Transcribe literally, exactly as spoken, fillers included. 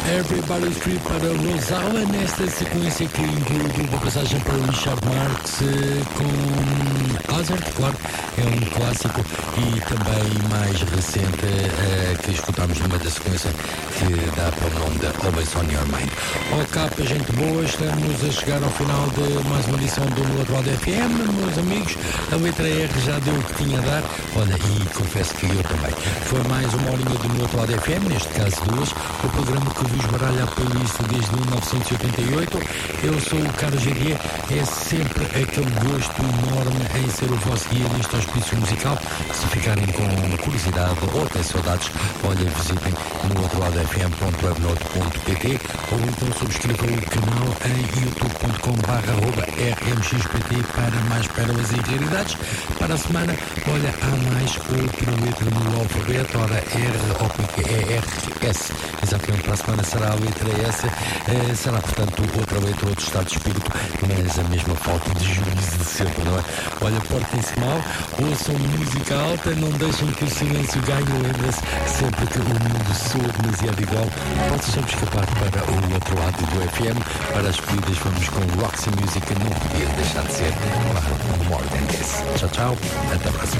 Everybody's Street para Rosalia, nesta sequência que inclui uma passagem para Richard Marx eh, com Hazard, claro, é um clássico, e também mais recente eh, que escutamos numa da sequência que dá para o nome de Always On Your Mind. Ó capa, gente boa, estamos a chegar ao final de mais uma edição do No Outro Lado F M, meus amigos, a letra R já deu o que tinha a dar, olha, e confesso que eu também. Foi mais uma horinha do No Outro Lado F M, neste caso duas, o programa que vos baralha a playlist desde mil novecentos e oitenta e oito. Eu sou o Carlos G D, é sempre aquele gosto enorme em ser o vosso guia neste hospício musical. Se ficarem com curiosidade ou até saudades, olha, visitem no outro lado f m ponto webnode ponto p t ou então subscrevam o canal em youtube ponto com barra r m x p t para mais pérolas e realidades. Para a semana, olha, há mais outra letra no alfabeto, ora R, ou como é que é? R S. Exatamente, para a semana será a letra S, eh, será, portanto, outra letra, outro estado de espírito, mas a mesma falta de juízo de sempre, não é? Olha, portem-se mal, ouçam música alta, não deixem que o silêncio ganhe, lembre-se sempre que o mundo soa demasiado igual, pode sempre escapar para o outro lado do F M. Para as pedidas vamos com Roxy Music, não podia deixar de ser, claro, More Than This. Tchau, tchau, até a próxima.